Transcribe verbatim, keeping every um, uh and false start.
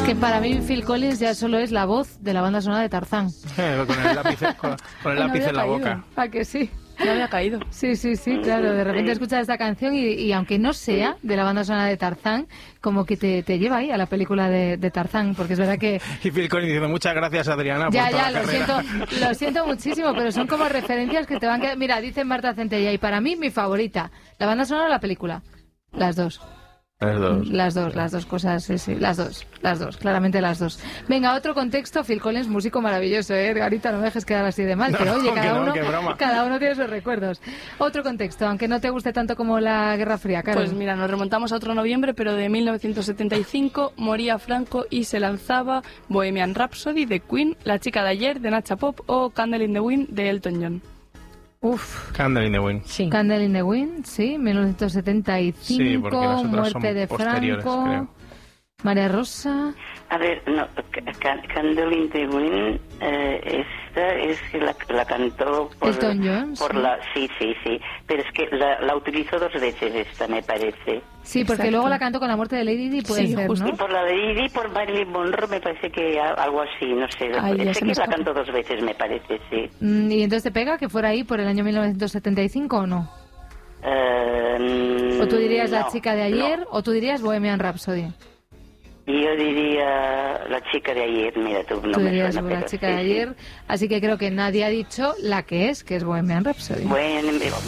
que para mí Phil Collins ya solo es la voz de la banda sonora de Tarzán. Eh, con el lápiz, con, con el No lápiz había en la caído. boca. ¿A que sí? No había caído. Sí, sí, sí, claro. De repente escuchas esta canción y, y aunque no sea de la banda sonora de Tarzán, como que te, te lleva ahí a la película de, de Tarzán, porque es verdad que... Y Phil Collins diciendo, muchas gracias, Adriana, Ya, por toda ya, la lo carrera. siento, lo siento muchísimo, pero son como referencias que te van a... Mira, dice Marta Centella, y para mí mi favorita, ¿la banda sonora o la película? Las dos. Las dos. Las dos, las dos cosas, sí, sí, las dos, las dos, claramente las dos. Venga, otro contexto, Phil Collins, músico maravilloso, ¿eh? Edgarita, no me dejes quedar así de mal, No, pero oye, que cada, no, uno, que broma. cada uno tiene sus recuerdos. Otro contexto, aunque no te guste tanto como la Guerra Fría, Carol. Pues mira, nos remontamos a otro noviembre, pero de mil novecientos setenta y cinco, moría Franco y se lanzaba Bohemian Rhapsody de Queen, La chica de ayer de Nacha Pop o Candle in the Wind de Elton John. Uf. Candle in the Wind. Sí. Candle in the Wind, sí, mil novecientos setenta y cinco, Sí, porque las otras muerte son de posteriores, Franco, creo. María Rosa. A ver, no, Ca- Candle in the Wind, eh, esta es que la, la cantó por, Elton John, por sí. la, sí, sí, sí, pero es que la, la utilizó dos veces esta, me parece. Sí, porque Exacto. luego la cantó con la muerte de Lady Di, puede Sí, ser, justo. Y ¿no? por la de Didi, por Marilyn Monroe, me parece que a- algo así, no sé. Ay, ya sé se me que la escapa. cantó dos veces, me parece, sí. Mm, ¿Y entonces te pega que fuera ahí por el año mil novecientos setenta y cinco o no? Eh, ¿O tú dirías La no, chica de ayer no. o tú dirías Bohemian Rhapsody? Yo diría la chica de ayer, mira tú, no tú me dirías suena, La pero chica sí, de sí. ayer, así que creo que nadie ha dicho la que es, que es Bohemian Rhapsody. Bueno,